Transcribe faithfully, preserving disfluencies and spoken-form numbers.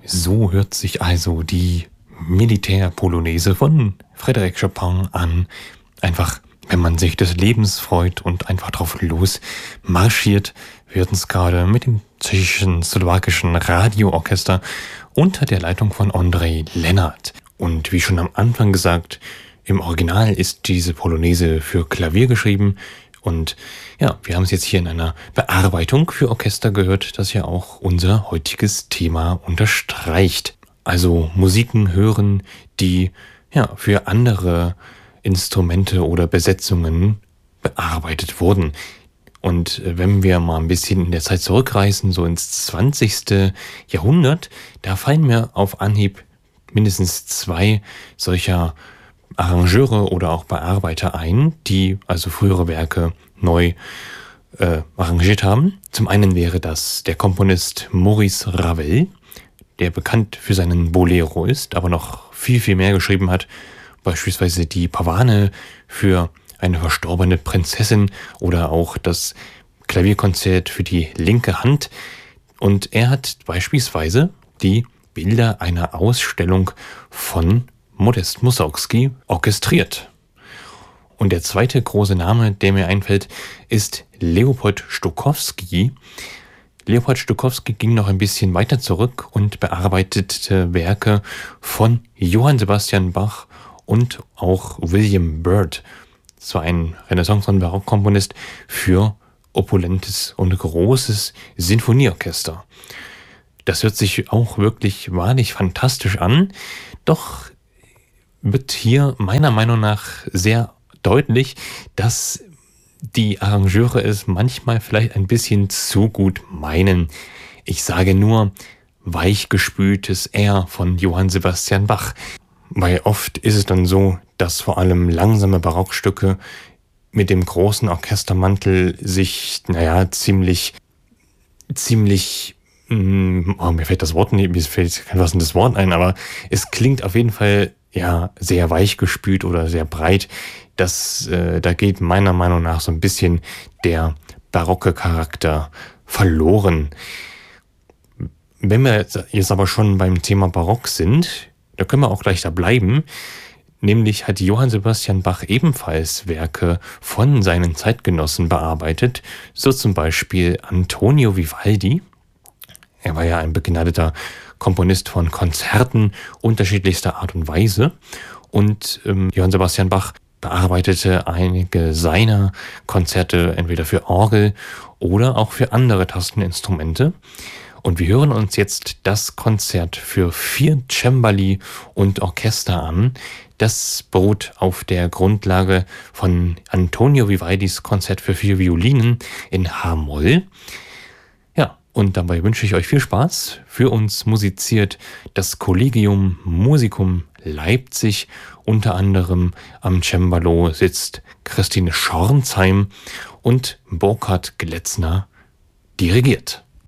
So hört sich also die Militärpolonaise von Frédéric Chopin an. Einfach, wenn man sich des Lebens freut und einfach drauf los marschiert. Wir hörten es gerade mit dem tschechischen slowakischen Radioorchester unter der Leitung von Ondřej Lennart. Und wie schon am Anfang gesagt, im Original ist diese Polonaise für Klavier geschrieben. Und ja, wir haben es jetzt hier in einer Bearbeitung für Orchester gehört, das ja auch unser heutiges Thema unterstreicht. Also Musiken hören, die ja für andere Instrumente oder Besetzungen bearbeitet wurden. Und wenn wir mal ein bisschen in der Zeit zurückreisen, so ins zwanzigste Jahrhundert, da fallen mir auf Anhieb mindestens zwei solcher Arrangeure oder auch Bearbeiter ein, die also frühere Werke neu äh, arrangiert haben. Zum einen wäre das der Komponist Maurice Ravel, der bekannt für seinen Bolero ist, aber noch viel, viel mehr geschrieben hat. Beispielsweise die Pavane für eine verstorbene Prinzessin oder auch das Klavierkonzert für die linke Hand. Und er hat beispielsweise die Bilder einer Ausstellung von Modest Mussorgsky orchestriert. Und der zweite große Name, der mir einfällt, ist Leopold Stokowski. Leopold Stokowski ging noch ein bisschen weiter zurück und bearbeitete Werke von Johann Sebastian Bach und auch William Byrd. Das war ein Renaissance- und Barockkomponist für opulentes und großes Sinfonieorchester. Das hört sich auch wirklich wahrlich fantastisch an, doch wird hier meiner Meinung nach sehr deutlich, dass die Arrangeure es manchmal vielleicht ein bisschen zu gut meinen. Ich sage nur weichgespültes R von Johann Sebastian Bach. Weil oft ist es dann so, dass vor allem langsame Barockstücke mit dem großen Orchestermantel sich, naja, ziemlich, ziemlich, mh, oh, mir fällt das Wort nicht, mir fällt kein passendes Wort ein, aber es klingt auf jeden Fall ja sehr weichgespült oder sehr breit. Das, äh, da geht meiner Meinung nach so ein bisschen der barocke Charakter verloren. Wenn wir jetzt aber schon beim Thema Barock sind, da können wir auch gleich da bleiben. Nämlich hat Johann Sebastian Bach ebenfalls Werke von seinen Zeitgenossen bearbeitet, so zum Beispiel Antonio Vivaldi. Er war ja ein begnadeter Komponist von Konzerten unterschiedlichster Art und Weise. Und ähm, Johann Sebastian Bach bearbeitete einige seiner Konzerte entweder für Orgel oder auch für andere Tasteninstrumente. Und wir hören uns jetzt das Konzert für vier Cembali und Orchester an. Das beruht auf der Grundlage von Antonio Vivaldis Konzert für vier Violinen in H-Moll. Ja, und dabei wünsche ich euch viel Spaß. Für uns musiziert das Collegium Musicum Leipzig. Unter anderem am Cembalo sitzt Christine Schornsheim und Burkhard Gletzner dirigiert.